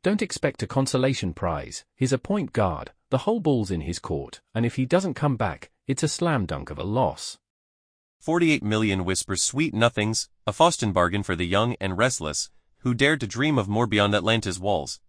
Don't expect a consolation prize. He's a point guard, the whole ball's in his court, and if he doesn't come back, it's a slam dunk of a loss. 48 million whispers sweet nothings, a Foston bargain for the young and restless, who dared to dream of more beyond Atlanta's walls.